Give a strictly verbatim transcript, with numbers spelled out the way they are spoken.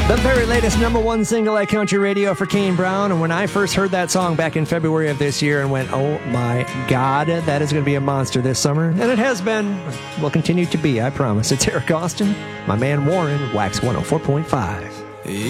The very latest number one single at Country Radio for Kane Brown. And when I first heard that song back in February of this year and went, oh my God, that is going to be a monster this summer. And it has been, will continue to be, I promise. It's Eric Austin, my man Warren, Wax one oh four point five.